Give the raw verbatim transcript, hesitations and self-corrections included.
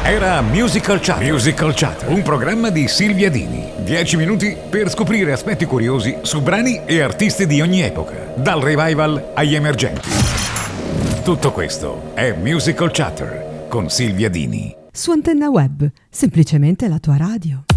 Era Musical Chatter. Musical Chatter, un programma di Silvia Dini. Dieci minuti per scoprire aspetti curiosi su brani e artisti di ogni epoca, dal revival agli emergenti. Tutto questo è Musical Chatter con Silvia Dini. Su Antenna Web, semplicemente la tua radio.